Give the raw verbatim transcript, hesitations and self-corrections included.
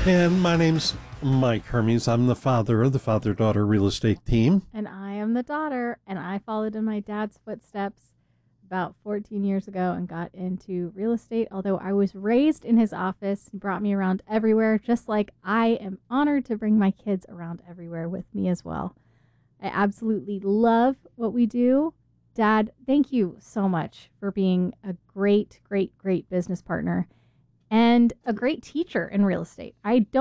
And my name's Mike Hermes. I'm the father of the father-daughter real estate team. And I am the daughter, and I followed in my dad's footsteps about fourteen years ago and got into real estate. Although I was raised in his office, he brought me around everywhere, just like I am honored to bring my kids around everywhere with me as well. I absolutely love what we do. Dad, thank you so much for being a great, great, great business partner and a great teacher in real estate. I don't